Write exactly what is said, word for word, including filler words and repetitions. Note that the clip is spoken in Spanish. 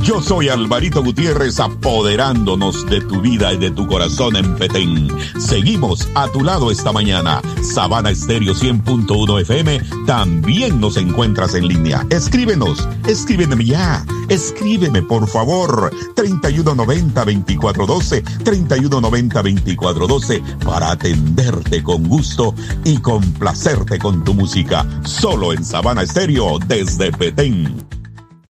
Yo soy Alvarito Gutiérrez, apoderándonos de tu vida y de tu corazón en Petén. Seguimos a tu lado esta mañana. Sabana Estéreo cien punto uno F M, también nos encuentras en línea. Escríbenos, escríbeme ya, escríbeme por favor. treinta y uno noventa, veinticuatro doce, treinta y uno noventa, veinticuatro doce, para atenderte con gusto y complacerte con tu música. Solo en Sabana Estéreo desde Petén.